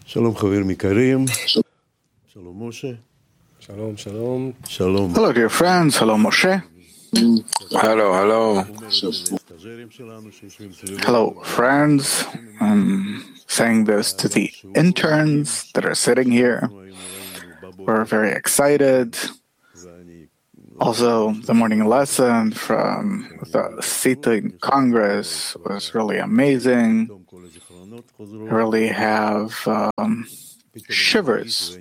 שלום חברים יקרים, שלום משה. Shalom, shalom. שלום. Hello, dear friends. Hello, Moshe. Hello. Hello, friends. I'm saying this to the interns that are sitting here. We're very excited. Also, the morning lesson from the Sitting Congress was really amazing. I really have shivers,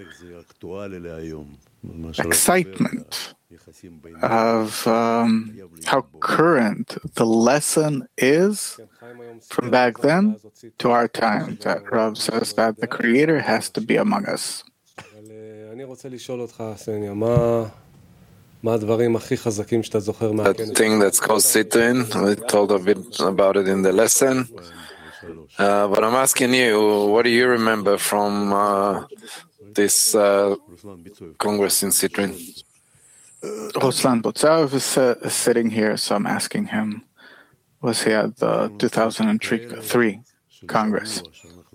excitement of how current the lesson is from back then to our time. That Rav says that the Creator has to be among us. אני רוצה לשאול אותך, סניה, מה הדברים הכי חזקים שאתה זוכר The מהכנס? thing that's called Sitrin, we told a bit about it in the lesson. But I'm asking you, what do you remember from this Congress in Sitrin? Ruslan Butzav is sitting here, so I'm asking him, was he at the 2003 Congress?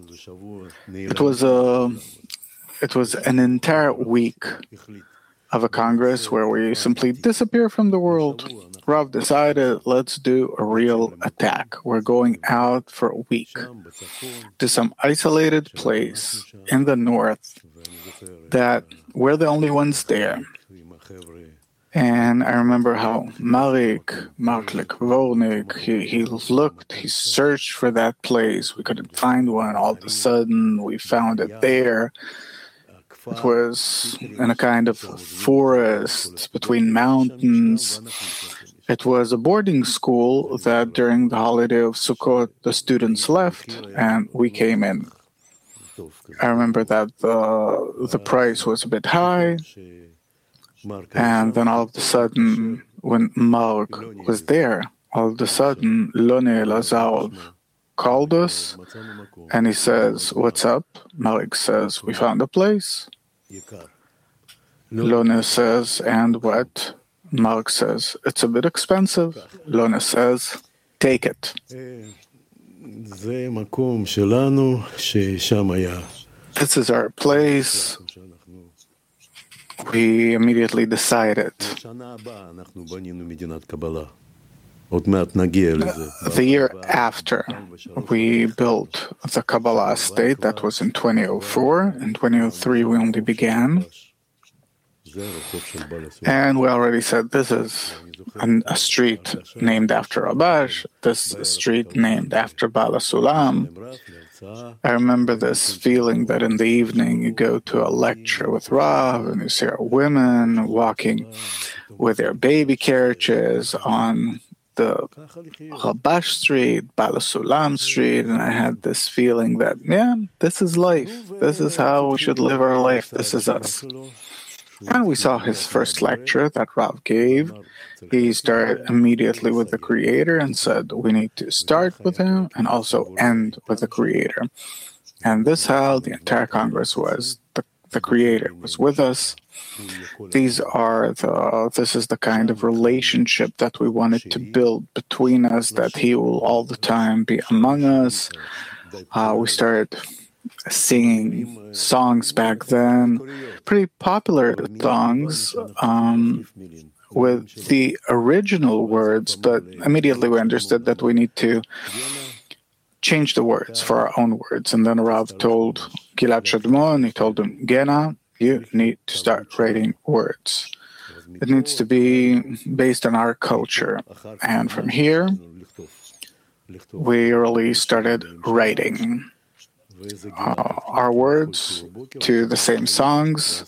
It was an entire week of a Congress where we simply disappear from the world. Rav decided, let's do a real attack. We're going out for a week to some isolated place in the north that we're the only ones there. And I remember how Mark Vornik, he looked, he searched for that place. We couldn't find one. All of a sudden, we found it there. It was in a kind of forest between mountains. It was a boarding school that during the holiday of Sukkot, the students left and we came in. I remember that the price was a bit high. And then all of a sudden, when Mark was there, all of a sudden, Lone Lazarov called us and he says, "What's up?" Mark says, "We found a place." Lone says, "And what?" Mark says, "It's a bit expensive." Lone says, "Take it." This is our place. We immediately decided. The year after, we built the Kabbalah state. That was in 2004. In 2003, we only began. And we already said this is a street named after Rabash, this street named after Bala Sulam. I remember this feeling that in the evening you go to a lecture with Rav and you see women walking with their baby carriages on the Rabash Street, Bala Sulam Street, and I had this feeling that, this is life. This is how we should live our life. This is us. And we saw his first lecture that Rav gave. He started immediately with the Creator and said, we need to start with him and also end with the Creator. And this is how the entire Congress was. The Creator was with us. This is the kind of relationship that we wanted to build between us, that He will all the time be among us. We started singing songs back then, pretty popular songs with the original words, but immediately we understood that we need to change the words for our own words. And then Rav told Gilad Shadmon, he told him, Gena, you need to start writing words. It needs to be based on our culture. And from here, we really started writing our words to the same songs,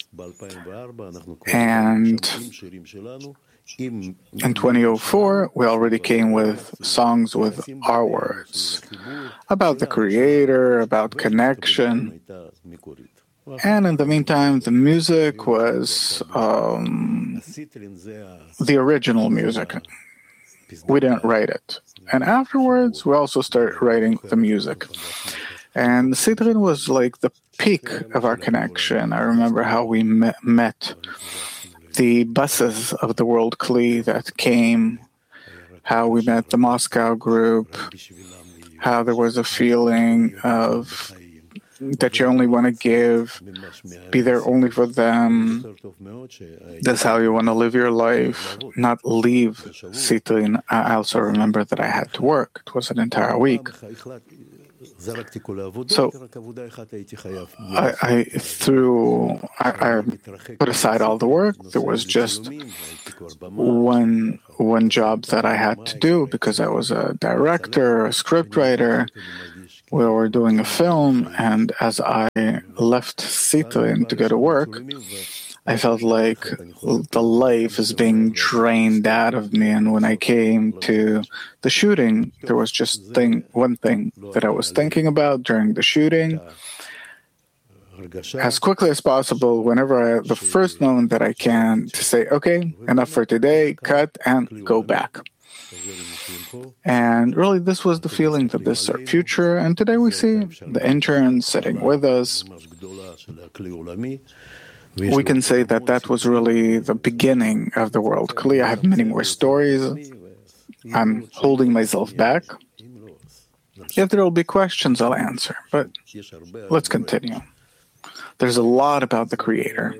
and in 2004 we already came with songs with our words about the Creator, about connection. And in the meantime, the music was the original music. We didn't write it. And afterwards, we also started writing the music. And Sitrin was like the peak of our connection. I remember how we met the buses of the World Kli that came, how we met the Moscow group, how there was a feeling of that you only want to give, be there only for them. That's how you want to live your life, not leave Sitlin. I also remember that I had to work. It was an entire week. So I put aside all the work. There was just one job that I had to do because I was a director, a scriptwriter. We were doing a film, and as I left Sitlin to go to work, I felt like the life is being drained out of me. And when I came to the shooting, there was just one thing that I was thinking about during the shooting. As quickly as possible, whenever the first moment that I can, to say, okay, enough for today, cut, and go back. And really, this was the feeling that this is our future. And today we see the interns sitting with us. We can say that that was really the beginning of the World Kli. I have many more stories. I'm holding myself back. If there will be questions, I'll answer. But let's continue. There's a lot about the Creator.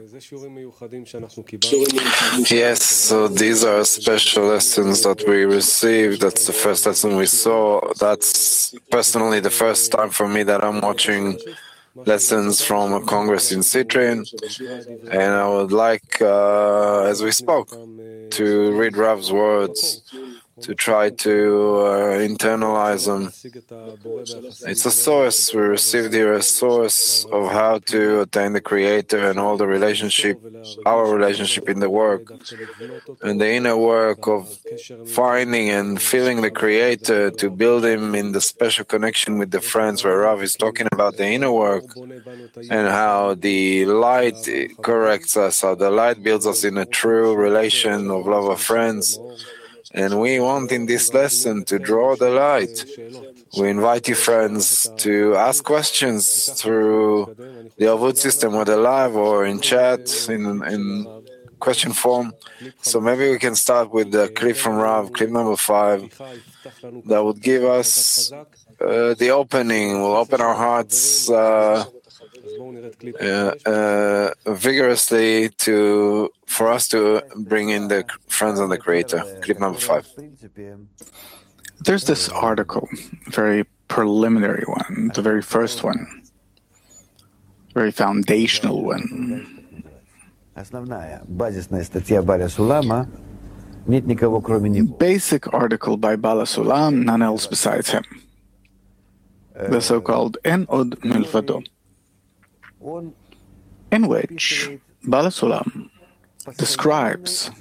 Yes, so these are special lessons that we received. That's the first lesson we saw. That's personally the first time for me that I'm watching lessons from a Congress in Sitrin. And I would like, as we spoke, to read Rav's words, to try to internalize them. It's a source. We received here a source of how to attain the Creator and all the relationship, our relationship in the work, and the inner work of finding and feeling the Creator, to build Him in the special connection with the friends, where Rav is talking about the inner work and how the light corrects us, how the light builds us in a true relation of love of friends. And we want in this lesson to draw the light. We invite you, friends, to ask questions through the Avut system, whether live or in chat, in question form. So maybe we can start with the clip from Rav, clip number 5, that would give us the opening. We'll open our hearts vigorously for us to bring in the friends and the Creator. Clip number 5. There's this article, very preliminary one, the very first one, very foundational one. Basic article by Bala Sulam, none else besides him. The so-called En Od Milvado, in which Bala Sulam describes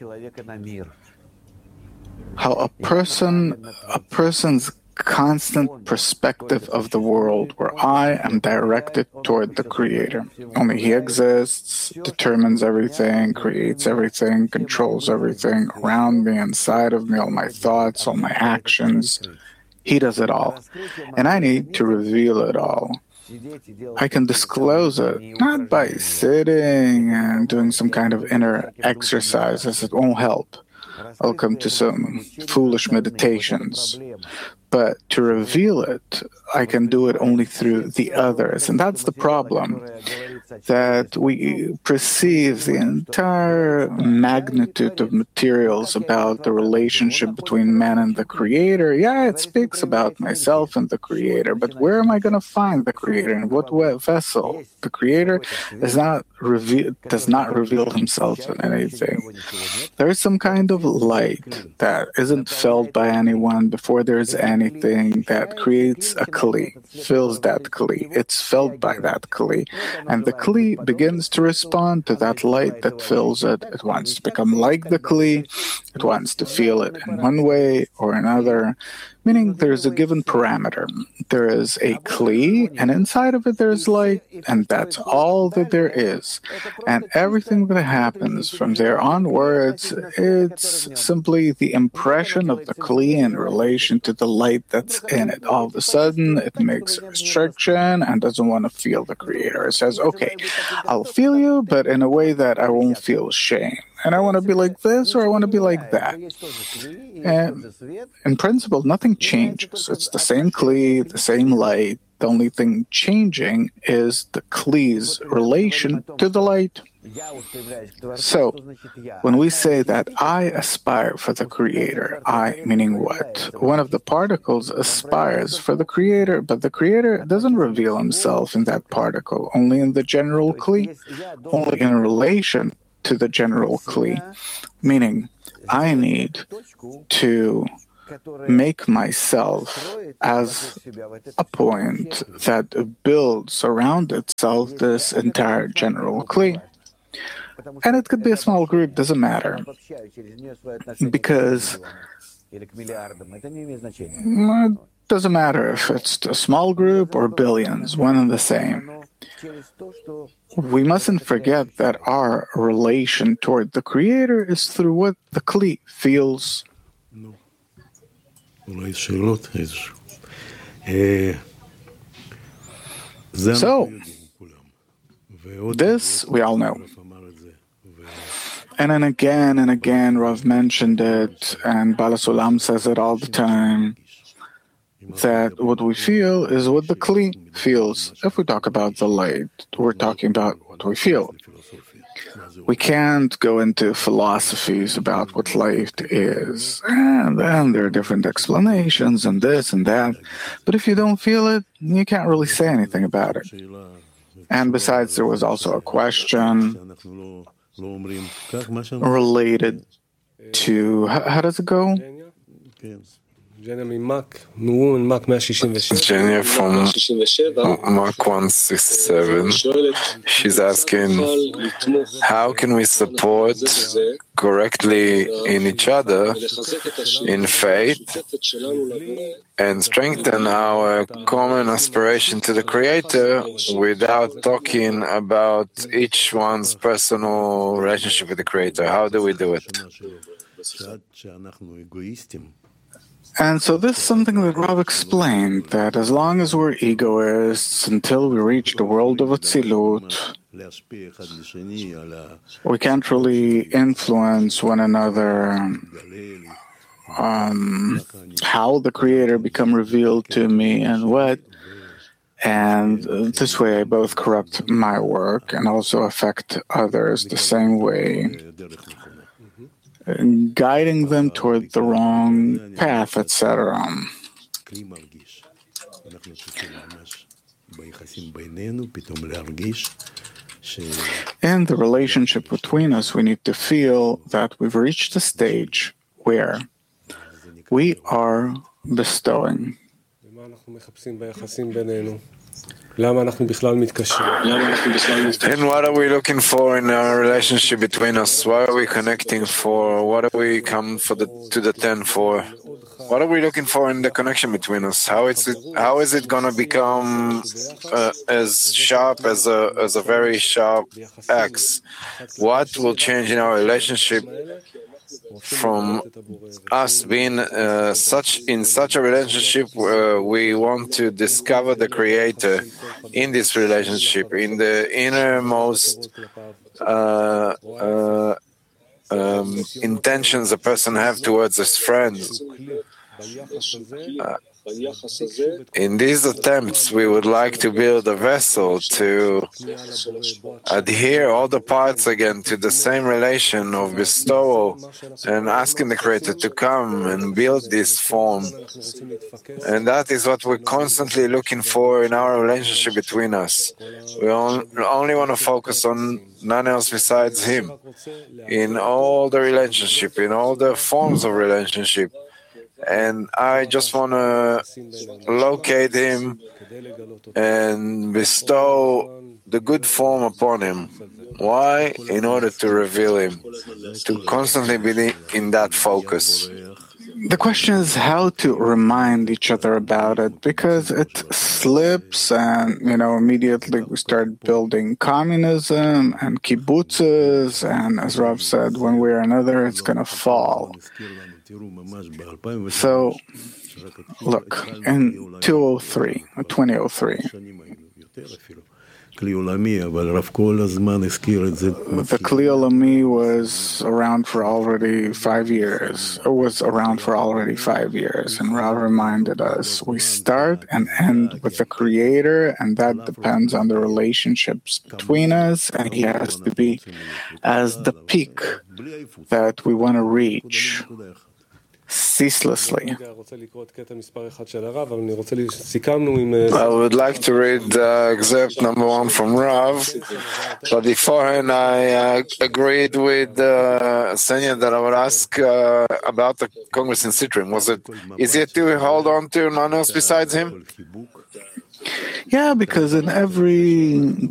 how a person's constant perspective of the world, where I am directed toward the Creator. Only He exists, determines everything, creates everything, controls everything around me, inside of me, all my thoughts, all my actions. He does it all. And I need to reveal it all. I can disclose it, not by sitting and doing some kind of inner exercises. It won't help. I'll come to some foolish meditations. But to reveal it, I can do it only through the others. And that's the problem, that we perceive the entire magnitude of materials about the relationship between man and the Creator. Yeah, it speaks about myself and the Creator, but where am I going to find the Creator? In what vessel? The Creator does not reveal Himself in anything. There is some kind of light that isn't felt by anyone before there is anything that creates a Kli, fills that Kli. It's felt by that Kli. And the Kli begins to respond to that light that fills it. It wants to become like the Kli. It wants to feel it in one way or another, meaning there's a given parameter. There is a Kli, and inside of it there's light, and that's all that there is. And everything that happens from there onwards, it's simply the impression of the Kli in relation to the light that's in it. All of a sudden, it makes a restriction and doesn't want to feel the Creator. It says, okay, I'll feel you, but in a way that I won't feel shame. And I want to be like this, or I want to be like that. And in principle, nothing changes. It's the same Kli, the same light, The only thing changing is the Kli's relation to the light. So, when we say that I aspire for the Creator, I meaning what? One of the particles aspires for the Creator, but the Creator doesn't reveal himself in that particle, only in the general Kli, only in relation to the general Kli, meaning I need to make myself as a point that builds around itself this entire general Kli. And it could be a small group, doesn't matter. Because it doesn't matter if it's a small group or billions, one and the same. We mustn't forget that our relation toward the Creator is through what the Kli feels. So, this we all know. And then again and again, Rav mentioned it, and Bala Sulam says it all the time, that what we feel is what the Kli feels. If we talk about the light, we're talking about what we feel. We can't go into philosophies about what light is, and then there are different explanations and this and that. But if you don't feel it, you can't really say anything about it. And besides, there was also a question related to, how does it go? Jenya from Mark 167, she's asking, how can we support correctly in each other in faith and strengthen our common aspiration to the Creator without talking about each one's personal relationship with the Creator? How do we do it? And so this is something that Rav explained, that as long as we're egoists, until we reach the world of Atzilut, we can't really influence one another, how the Creator become revealed to me and what. And this way I both corrupt my work and also affect others the same way, guiding them toward the wrong path, etc. In the relationship between us, we need to feel that we've reached a stage where we are bestowing. And what are we looking for in our relationship between us? What are we connecting for? What are we come to the 10 for? What are we looking for in the connection between us? How is it going to become as sharp as a very sharp axe? What will change in our relationship from us being in such a relationship where we want to discover the Creator in this relationship, in the innermost intentions a person have towards his friends. In these attempts, we would like to build a vessel to adhere all the parts again to the same relation of bestowal and asking the Creator to come and build this form. And that is what we're constantly looking for in our relationship between us. We only want to focus on none else besides Him in all the relationship, in all the forms of relationship. And I just want to locate Him and bestow the good form upon Him. Why? In order to reveal Him, to constantly be in that focus. The question is how to remind each other about it, because it slips and, immediately we start building communism and kibbutzes, and as Rav said, one way or another, it's going to fall. So, look, in 2003, כלי עולמי, אבל הרב כל הזמן הזכיר את זה. The Kli Olami was around for already 5 years. It was around for already 5 years. And Rav reminded us, we start and end with the Creator, and that depends on the relationships between us, and He has to be as the peak that we want to reach ceaselessly. I would like to read excerpt number 1 from Rav, but beforehand I agreed with Senya that I would ask about the Congress in Sitrim. Was it easier to hold on to, none else besides him? Yeah, because in every